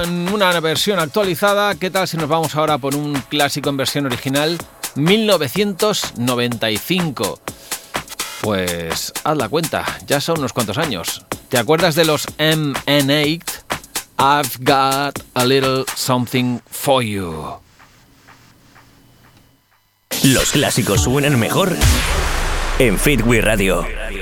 En una versión actualizada, ¿qué tal si nos vamos ahora por un clásico en versión original? 1995. Pues haz la cuenta, ya son unos cuantos años. ¿Te acuerdas de los MN8? I've got a little something for you. Los clásicos suenan mejor en Fit We Radio.